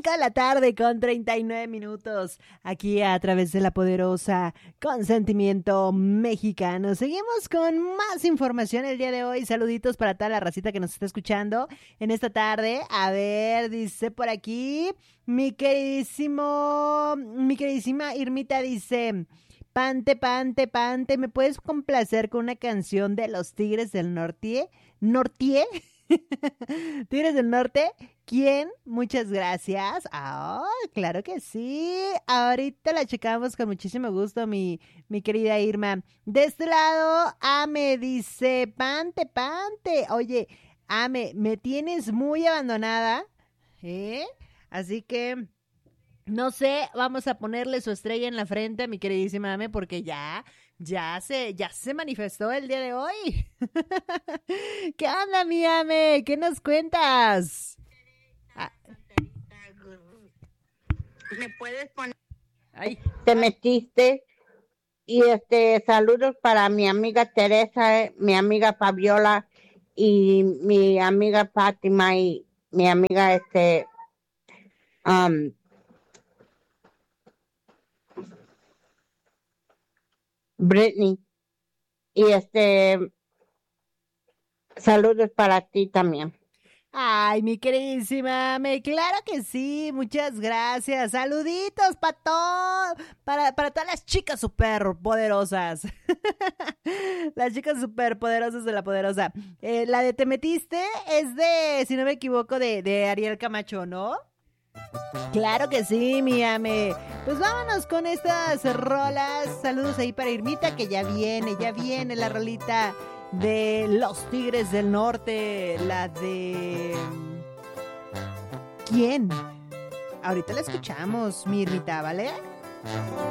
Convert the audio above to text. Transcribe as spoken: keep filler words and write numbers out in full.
cinco de la tarde con treinta y nueve minutos, aquí a través de la poderosa Consentimiento Mexicano. Seguimos con más información el día de hoy. Saluditos para toda la racita que nos está escuchando en esta tarde. A ver, dice por aquí, mi queridísimo, mi queridísima Irmita dice... Pante, Pante, Pante, ¿me puedes complacer con una canción de los Tigres del Norte? ¿Norte? ¿Tigres del Norte? ¿Quién? Muchas gracias. Ah, claro que sí. Ahorita la checamos con muchísimo gusto, mi, mi querida Irma. De este lado, Ame dice, Pante, Pante. Oye, Ame, me tienes muy abandonada, ¿eh? Así que... No sé, vamos a ponerle su estrella en la frente a mi queridísima Ame porque ya, ya se, ya se manifestó el día de hoy. ¿Qué onda, mi Ame? ¿Qué nos cuentas? Ah. ¿Me puedes poner? Ay. Te metiste y este saludos para mi amiga Teresa, eh, mi amiga Fabiola y mi amiga Fátima y mi amiga este um, Britney. Y este, saludos para ti también. Ay, mi queridísima Ame, claro que sí, muchas gracias. Saluditos para todo, para, para todas las chicas súper poderosas. Las chicas súper poderosas de la poderosa. Eh, la de Te Metiste es de, si no me equivoco, de, de Ariel Camacho, ¿no? Claro que sí, mi Ame. Pues vámonos con estas rolas. Saludos ahí para Irmita, que ya viene, ya viene la rolita de los Tigres del Norte. La de... ¿Quién? Ahorita la escuchamos, mi Irmita, ¿vale?